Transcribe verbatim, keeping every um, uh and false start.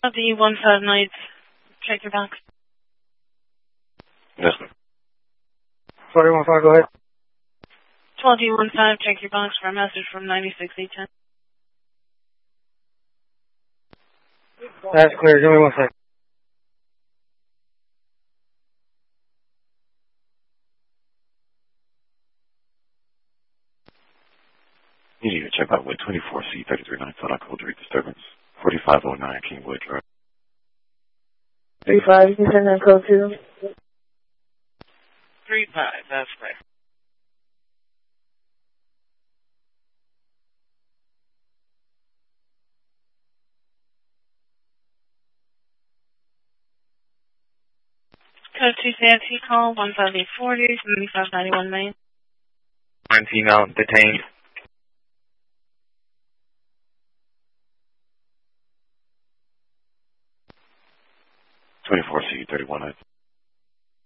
The one five night, check your box. Yes, ma'am. Sorry, one five, go ahead. twelve D one five, check your box for a message from ninety-six eight ten. That's clear. Give me one second. You need to check out with twenty-four C thirty-three nine Soda Code Rate Disturbance, forty-five oh nine Kingwood Drive. three five, you can send that code to? three five, that's clear. Code two C I T call, one five eight four zero, seven five nine one Main. One female detained. twenty-four C thirty-one